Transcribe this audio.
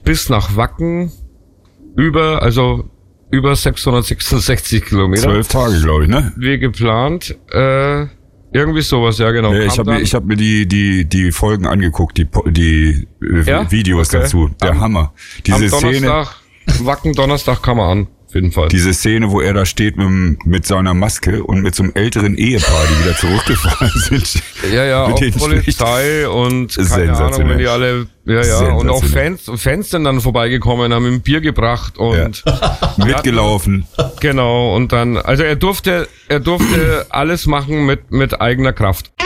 bis nach Wacken über 666 Kilometer. 12 Tage, glaube ich, ne? Wie geplant. Irgendwie sowas, ja genau. Ja, ich hab mir die Folgen angeguckt, die Videos dazu. Der Hammer. Diese Szene. Wacken Donnerstag kam er an. Auf jeden Fall. Diese Szene, wo er da steht mit seiner Maske und mit so einem älteren Ehepaar, die wieder zurückgefahren sind. Ja, auch Polizei und keine Ahnung, wenn die alle, und auch Fans sind dann vorbeigekommen, haben ihm Bier gebracht und mitgelaufen. Genau, und dann, also er durfte alles machen mit eigener Kraft.